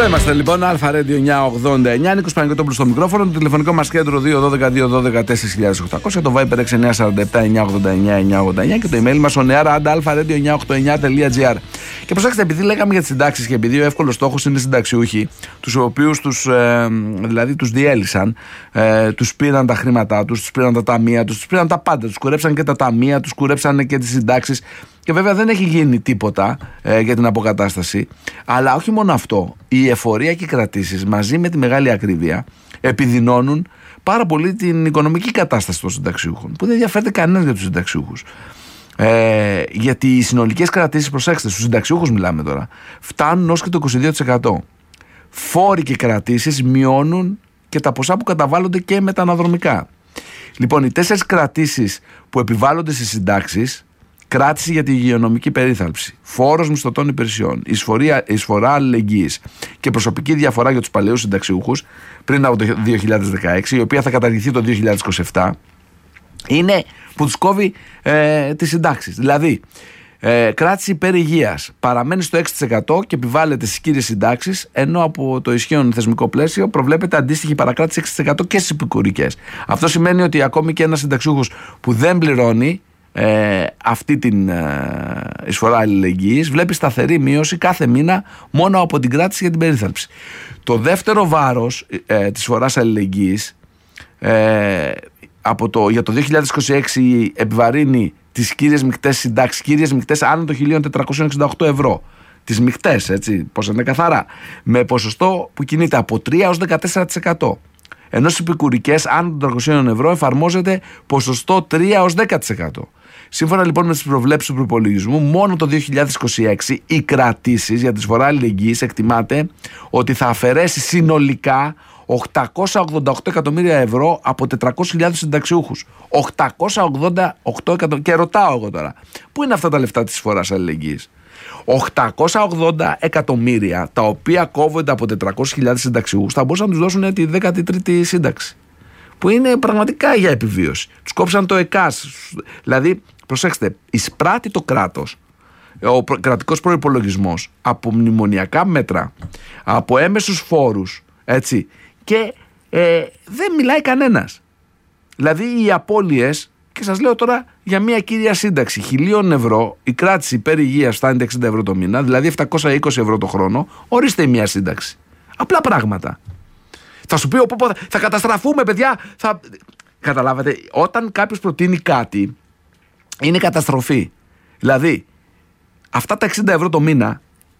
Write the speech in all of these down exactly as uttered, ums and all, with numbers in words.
Εδώ είμαστε λοιπόν, Αλφα Radio εννιακόσια ογδόντα εννιά, Νίκος Παναγιώτοπουλος στο μικρόφωνο, το τηλεφωνικό μας κέντρο δύο ένα δύο δύο ένα δύο τέσσερα οκτώ μηδέν, το Viber έξι εννιά τέσσερα επτά εννιά ογδόντα εννιά εννιά ογδόντα εννιά και το email μας oneair at alpha radio εννιακόσια ογδόντα εννιά τελεία gr. Και προσέξτε, επειδή λέγαμε για τις συντάξεις και επειδή ο εύκολος στόχος είναι συνταξιούχοι, τους οποίους τους, ε, δηλαδή τους διέλυσαν, ε, τους πήραν τα χρήματά τους, τους πήραν τα ταμεία τους, τους πήραν τα πάντα, τους κουρέψαν και τα ταμεία, τους κουρέψαν και τις συντάξεις. Και βέβαια δεν έχει γίνει τίποτα ε, για την αποκατάσταση. Αλλά όχι μόνο αυτό. Η εφορία και οι κρατήσεις μαζί με τη μεγάλη ακρίβεια επιδεινώνουν πάρα πολύ την οικονομική κατάσταση των συνταξιούχων, που δεν ενδιαφέρεται κανένας για τους συνταξιούχους. Ε, γιατί οι συνολικές κρατήσεις, προσέξτε, στους συνταξιούχους μιλάμε τώρα, φτάνουν ως και το είκοσι δύο τοις εκατό. Φόροι και κρατήσεις μειώνουν και τα ποσά που καταβάλλονται και με τα αναδρομικά. Λοιπόν, οι τέσσερις κρατήσεις που επιβάλλονται στις συντάξεις, κράτηση για τη υγειονομική περίθαλψη, φόρος μισθωτών υπηρεσιών, εισφορία, εισφορά αλληλεγγύης και προσωπική διαφορά για τους παλαιούς συνταξιούχους πριν από το δύο χιλιάδες δεκαέξι, η οποία θα καταργηθεί το δύο χιλιάδες είκοσι επτά, είναι που τους κόβει ε, τις συντάξεις. Δηλαδή, ε, κράτηση υπέρ υγείας παραμένει στο έξι τοις εκατό και επιβάλλεται στις κύριες συντάξεις, ενώ από το ισχύον θεσμικό πλαίσιο προβλέπεται αντίστοιχη παρακράτηση έξι τοις εκατό και στις επικουρικές. Αυτό σημαίνει ότι ακόμη και ένας συνταξιούχος που δεν πληρώνει Ε, αυτή την ε, εισφορά αλληλεγγύης βλέπει σταθερή μείωση κάθε μήνα μόνο από την κράτηση για την περίθαλψη. Το δεύτερο βάρος ε, της εισφοράς αλληλεγγύης ε, από το, για το δύο χιλιάδες είκοσι έξι επιβαρύνει τις κύριες μεικτές συντάξεις, κύριες μεικτές άνω των χίλια τετρακόσια εξήντα οκτώ ευρώ, τις μεικτές, έτσι, πώς είναι καθαρά, με ποσοστό που κινείται από τρία έως δεκατέσσερα τοις εκατό. Ενώ στις επικουρικές άνω των τριακοσίων ευρώ εφαρμόζεται ποσοστό τρία έως δέκα τοις εκατό. Σύμφωνα λοιπόν με τις προβλέψεις του προϋπολογισμού, μόνο το δύο χιλιάδες είκοσι έξι οι κρατήσεις για τη εισφορά αλληλεγγύης εκτιμάται ότι θα αφαιρέσει συνολικά οκτακόσια ογδόντα οκτώ εκατομμύρια ευρώ από τετρακόσιες χιλιάδες συνταξιούχους. οκτακόσια ογδόντα οκτώ εκατομμύρια. Και ρωτάω εγώ τώρα, πού είναι αυτά τα λεφτά της εισφοράς αλληλεγγύης? οκτακόσια ογδόντα εκατομμύρια, τα οποία κόβονται από τετρακόσιες χιλιάδες συνταξιούχους, θα μπορούσαν να τους δώσουν τη δέκατη τρίτη σύνταξη, που είναι πραγματικά για επιβίωση. Τους κόψαν το ΕΚΑΣ. Δηλαδή, προσέξτε, εισπράττει το κράτος, ο κρατικός προϋπολογισμός, από μνημονιακά μέτρα, από έμεσους φόρους, έτσι, και ε, δεν μιλάει κανένας. Δηλαδή, οι απώλειες, και σας λέω τώρα για μια κύρια σύνταξη χιλίων ευρώ, η κράτηση υπέρ υγείας φτάνει εξήντα ευρώ το μήνα, δηλαδή επτακόσια είκοσι ευρώ το χρόνο, ορίστε μια σύνταξη. Απλά πράγματα. Θα σου πει ο Πόπο, θα καταστραφούμε, παιδιά. Θα... Καταλάβατε, όταν κάποιος προτείνει κάτι, είναι καταστροφή. Δηλαδή, αυτά τα εξήντα ευρώ το μήνα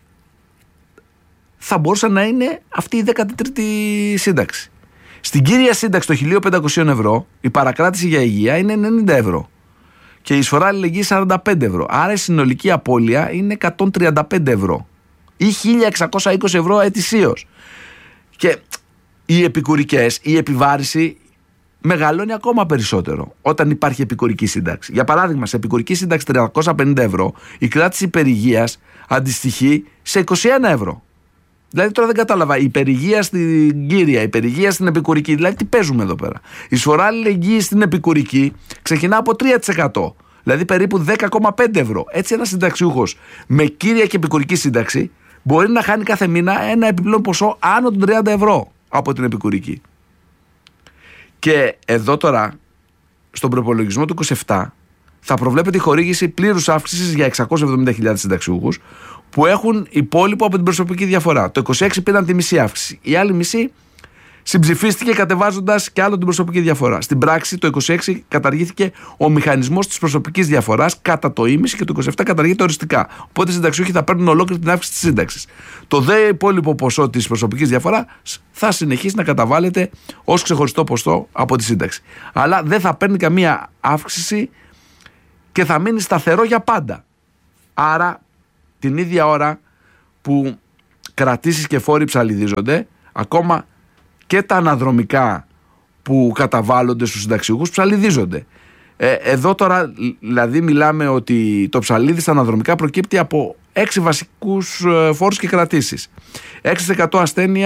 θα μπορούσαν να είναι αυτή η δέκατη τρίτη σύνταξη. Στην κύρια σύνταξη των χίλια πεντακόσια ευρώ, η παρακράτηση για υγεία είναι ενενήντα ευρώ. Και η εισφορά αλληλεγγύης σαράντα πέντε ευρώ. Άρα η συνολική απώλεια είναι εκατόν τριάντα πέντε ευρώ. Ή χίλια εξακόσια είκοσι ευρώ ετησίως. Και οι επικουρικές, η επιβάρηση μεγαλώνει ακόμα περισσότερο όταν υπάρχει επικουρική σύνταξη. Για παράδειγμα, σε επικουρική σύνταξη τριακόσια πενήντα ευρώ, η κράτηση υπερηγείας αντιστοιχεί σε είκοσι ένα ευρώ. Δηλαδή τώρα δεν κατάλαβα, η υπερηγεία στην κύρια, η υπερηγεία στην επικουρική, δηλαδή τι παίζουμε εδώ πέρα? Η εισφορά αλληλεγγύης στην επικουρική ξεκινά από τρία τοις εκατό, δηλαδή περίπου δέκα κόμμα πέντε ευρώ. Έτσι ένας συνταξιούχος με κύρια και επικουρική σύνταξη μπορεί να χάνει κάθε μήνα ένα επιπλέον ποσό άνω των τριάντα ευρώ από την επικουρική. Και εδώ τώρα, στον προπολογισμό του είκοσι επτά, θα προβλέπεται η χορήγηση πλήρους αύξησης για εξακόσιες εβδομήντα χιλιάδες συνταξιούχους που έχουν υπόλοιπο από την προσωπική διαφορά. Το είκοσι έξι πήραν τη μισή αύξηση. Η άλλη μισή συμψηφίστηκε κατεβάζοντας και άλλο την προσωπική διαφορά. Στην πράξη, το είκοσι έξι καταργήθηκε ο μηχανισμός της προσωπικής διαφοράς κατά το ίμιση και το είκοσι επτά καταργείται οριστικά. Οπότε οι συνταξιούχοι θα παίρνουν ολόκληρη την αύξηση της σύνταξης. Το δε υπόλοιπο ποσό της προσωπικής διαφοράς θα συνεχίσει να καταβάλλεται ως ξεχωριστό ποσό από τη σύνταξη. Αλλά δεν θα παίρνει καμία αύξηση και θα μείνει σταθερό για πάντα. Άρα, την ίδια ώρα που κρατήσεις και φόροι ψαλιδίζονται, ακόμα και τα αναδρομικά που καταβάλλονται στους συνταξιούχους ψαλιδίζονται. Ε, εδώ τώρα δηλαδή μιλάμε ότι το ψαλίδι στα αναδρομικά προκύπτει από έξι βασικούς φόρους και κρατήσεις. έξι τοις εκατό ασθένεια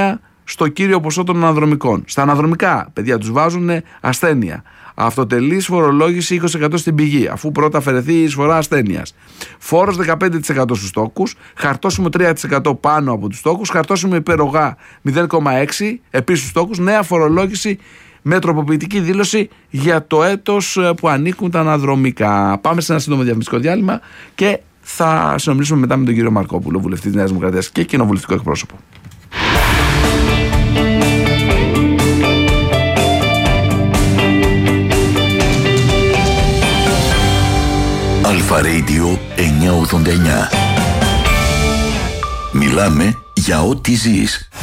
στο κύριο ποσό των αναδρομικών. Στα αναδρομικά, παιδιά, τους βάζουν ασθένεια. Αυτοτελής φορολόγηση είκοσι τοις εκατό στην πηγή, αφού πρώτα αφαιρεθεί η εισφορά ασθένειας. Φόρος δεκαπέντε τοις εκατό στους τόκους, χαρτόσημο τρία τοις εκατό πάνω από τους τόκους, χαρτόσημο υπερογά μηδέν κόμμα έξι τοις εκατό επίσης στους τόκους, νέα φορολόγηση με τροποποιητική δήλωση για το έτος που ανήκουν τα αναδρομικά. Πάμε σε ένα σύντομο διαφημιστικό διάλειμμα και θα συνομιλήσουμε μετά με τον κύριο Μαρκόπουλο, βουλευτή της Νέας Δημοκρατίας και κοινοβουλευτικό εκπρόσωπο. Αλφα Radio εννιακόσια ογδόντα εννιά. Μιλάμε για ό,τι ζεις.